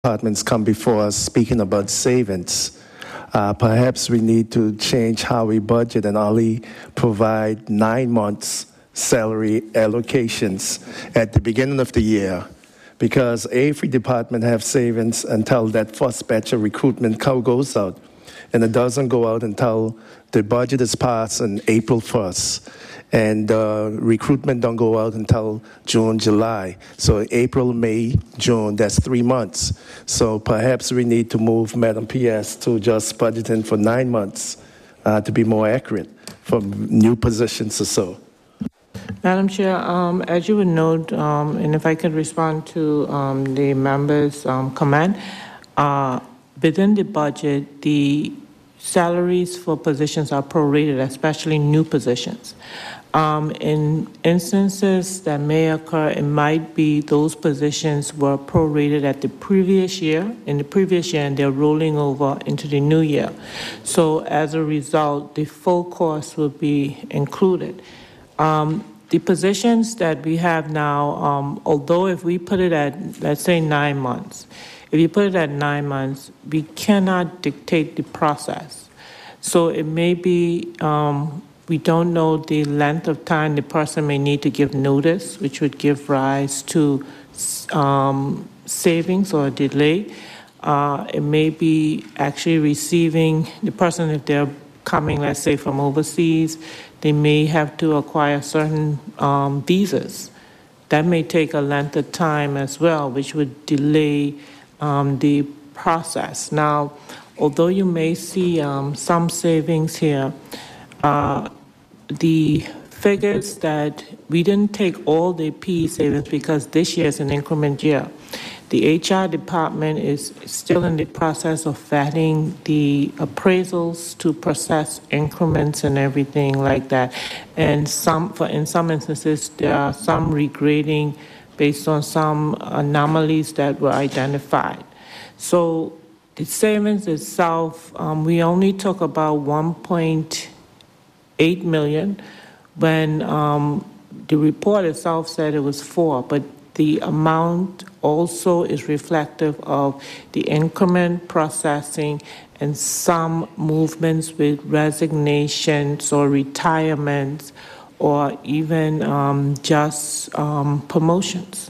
departments come before us speaking about savings. Perhaps we need to change how we budget and only provide 9 months salary allocations at the beginning of the year, because every department have savings until that first batch of recruitment goes out, and it doesn't go out until the budget is passed on April 1st, and recruitment don't go out until June, July. So April, May, June, that's 3 months. So perhaps we need to move Madam PS to just budgeting for 9 months to be more accurate for new positions or so. Madam Chair, as you would note, and if I could respond to the member's comment, within the budget, the salaries for positions are prorated, especially new positions. In instances that may occur, it might be those positions were prorated at the previous year, and they're rolling over into the new year. So as a result, the full cost will be included. The positions that we have now, although if we put it at, let's say, 9 months, if you put it at 9 months, we cannot dictate the process. So it may be, we don't know the length of time the person may need to give notice, which would give rise to savings or delay. It may be actually receiving the person, if they're coming, let's say, from overseas, they may have to acquire certain visas. That may take a length of time as well, which would delay the process. Now, although you may see some savings here, the figures that we didn't take all the PE savings because this year is an increment year. The HR department is still in the process of vetting the appraisals to process increments and everything like that. And in some instances, there are some regrading based on some anomalies that were identified. So the savings itself, we only took about 1.8 million when the report itself said it was 4, but the amount also is reflective of the increment processing and some movements with resignations or retirements or even just promotions.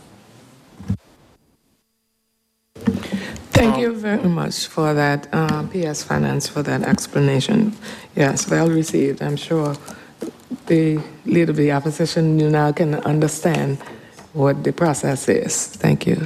Thank you very much for that, PS Finance, for that explanation. Yes, well received. I'm sure the leader of the opposition, you now can understand what the process is. Thank you.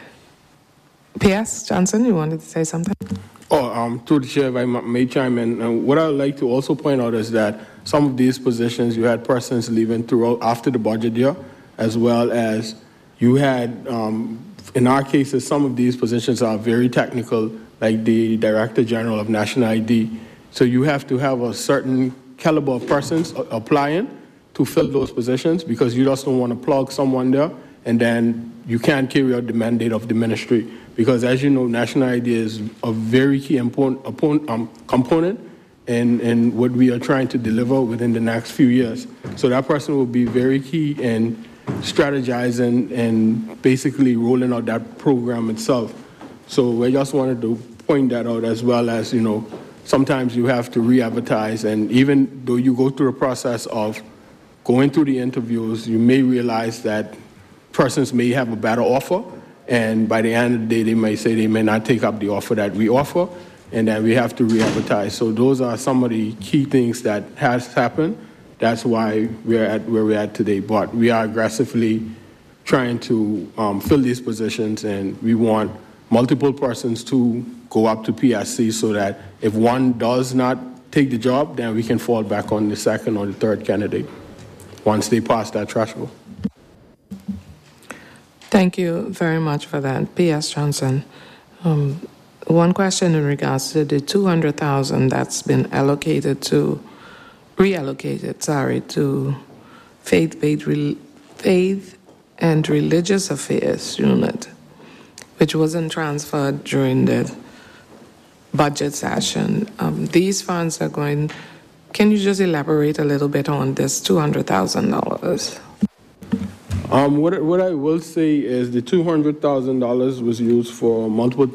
P.S. Johnson, you wanted to say something? Through the chair, if I may chime in. What I would like to also point out is that some of these positions, you had persons leaving throughout after the budget year, as well as you had, in our cases, some of these positions are very technical, like the Director General of National ID. So you have to have a certain caliber of persons applying to fill those positions, because you just don't want to plug someone there and then you can't carry out the mandate of the ministry. Because as you know, national ID is a very key component in what we are trying to deliver within the next few years. So that person will be very key in strategizing and basically rolling out that program itself. So I just wanted to point that out, as well as, you know, sometimes you have to re-advertise, and even though you go through a process of going through the interviews, you may realize that persons may have a better offer, and by the end of the day, they may say they may not take up the offer that we offer, and then we have to re-advertise. So those are some of the key things that has happened. That's why we're at where we're at today. But we are aggressively trying to fill these positions, and we want multiple persons to go up to PSC so that if one does not take the job, then we can fall back on the second or the third candidate once they pass that threshold. Thank you very much for that, P.S. Johnson. One question in regards to the $200,000 that's been reallocated to Faith and Religious Affairs Unit, which wasn't transferred during the budget session. These funds are going. Can you just elaborate a little bit on this $200,000? What I will say is the $200,000 was used for multiple